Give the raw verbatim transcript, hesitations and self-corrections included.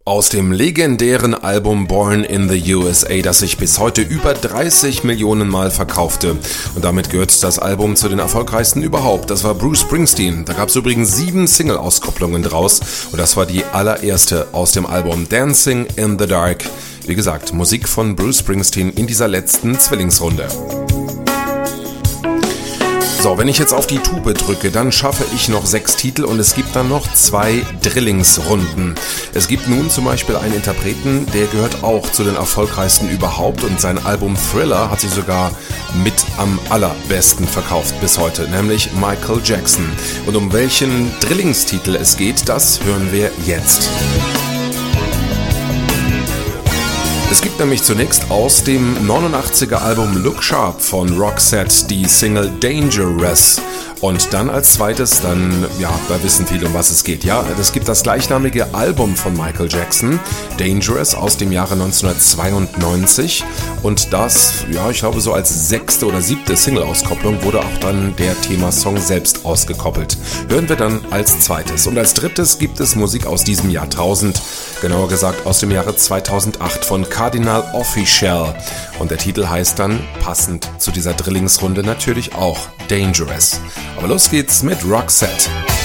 Aus dem legendären Album Born in the U S A, das sich bis heute über dreißig Millionen Mal verkaufte. Und damit gehört das Album zu den erfolgreichsten überhaupt. Das war Bruce Springsteen. Da gab es übrigens sieben Single-Auskopplungen draus. Und das war die allererste aus dem Album Dancing in the Dark. Wie gesagt, Musik von Bruce Springsteen in dieser letzten Zwillingsrunde. So, wenn ich jetzt auf die Tube drücke, dann schaffe ich noch sechs Titel und es gibt dann noch zwei Drillingsrunden. Es gibt nun zum Beispiel einen Interpreten, der gehört auch zu den erfolgreichsten überhaupt und sein Album Thriller hat sich sogar mit am allerbesten verkauft bis heute, nämlich Michael Jackson. Und um welchen Drillingstitel es geht, das hören wir jetzt. Es gibt nämlich zunächst aus dem neunundachtziger Album Look Sharp von Roxette die Single Dangerous und dann als zweites, dann, ja, da wissen viele, um was es geht. Ja, es gibt das gleichnamige Album von Michael Jackson, Dangerous, aus dem Jahre neunzehnhundertzweiundneunzig und das, ja, ich glaube so als sechste oder siebte Single-Auskopplung wurde auch dann der Themasong selbst ausgekoppelt. Hören wir dann als zweites. Und als drittes gibt es Musik aus diesem Jahrtausend, genauer gesagt aus dem Jahre zweitausendacht von Cardinal Offishall. Und der Titel heißt dann, passend zu dieser Drillingsrunde natürlich auch, Dangerous. Aber los geht's mit Roxette.